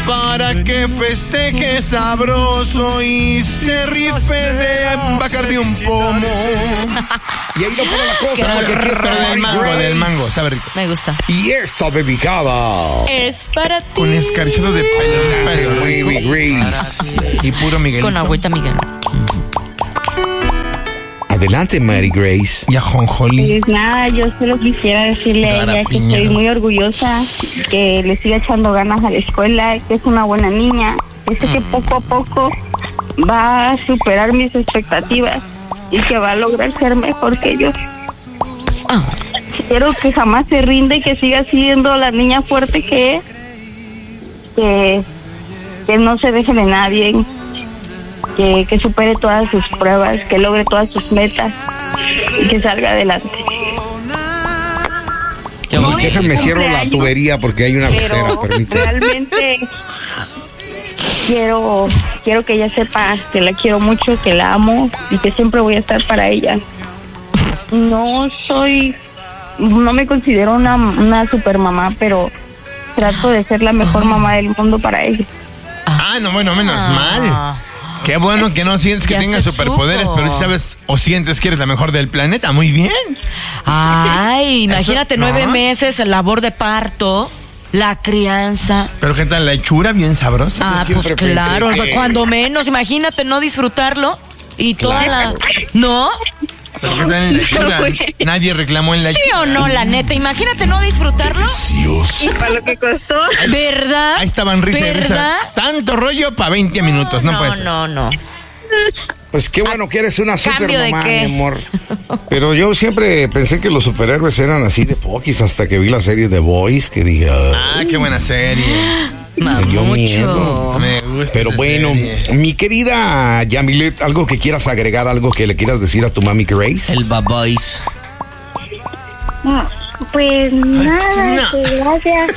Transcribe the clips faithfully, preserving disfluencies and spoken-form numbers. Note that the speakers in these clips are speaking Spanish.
para que festeje sabroso y se rife de Bacardi un pomo. Y ahí no pone la cosa, porque aquí está del Mary mango, Grace. del mango, sabe rico. Me gusta. Y esta dedicada Es para ti. Con escarchado de pelo, pelo Mary rico. Grace. Y puro Miguelito. Con agüita, Miguel. Adelante, Mary Grace. Y ajonjolí. Pues nada, yo solo quisiera decirle a ella que Garapiña. estoy muy orgullosa, que le siga echando ganas a la escuela, que es una buena niña, que sé que poco a poco va a superar mis expectativas y que va a lograr ser mejor que yo. Ah. Quiero que jamás se rinde y que siga siendo la niña fuerte que es, que, que no se deje de nadie, que, que supere todas sus pruebas, que logre todas sus metas y que salga adelante. No, déjame es cierro la cumpleaños, tubería porque hay una gotera, pero permíteme. realmente quiero quiero que ella sepa que la quiero mucho, que la amo y que siempre voy a estar para ella. No soy, no me considero una, una super mamá, pero trato de ser la mejor mamá del mundo para ella. Ah, no, bueno, menos Ah. mal. Qué bueno que no sientes que Ya tengas se superpoderes, supo. pero si sabes o sientes que eres la mejor del planeta. Muy bien. Ay, imagínate Eso, nueve ¿no? meses, el labor de parto, la crianza. Pero ¿qué tal la hechura? Bien sabrosa. Ah, siempre pues claro, pensé que- cuando menos, imagínate no disfrutarlo y toda Claro. la... ¿No? Pero ¿qué tal en la hechura? Nadie reclamó en la ¿Sí hechura. o no, la neta? Imagínate no disfrutarlo. Y para lo que costó, ¿Verdad? Ahí estaban risa y ¿verdad? risa. Tanto rollo para veinte minutos, no, no, puede ser. no, no. Pues qué bueno que eres una super ¿Cambio de mamá, qué? mi amor. Pero yo siempre pensé que los superhéroes eran así de poquis hasta que vi la serie The Boys, que dije, ah, Ah, qué buena serie. Me dio miedo. Mamucho. Me gusta. pero esa bueno, serie. mi querida Yamilet, algo que quieras agregar, algo que le quieras decir a tu mami Grace. El Babois. pues nada, no. pues, gracias.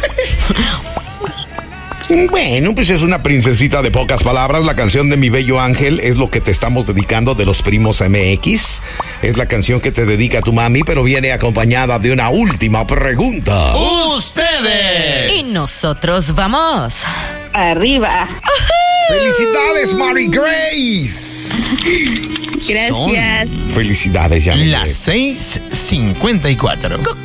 Bueno, pues es una princesita de pocas palabras. La canción de Mi Bello Ángel es lo que te estamos dedicando de los Primos M X. Es la canción que te dedica tu mami, pero viene acompañada de una última pregunta. ¡Ustedes! Y nosotros vamos. Arriba. ¡Felicidades, Mary Grace! Gracias. Felicidades, Yamilet. Las seis cincuenta y cuatro.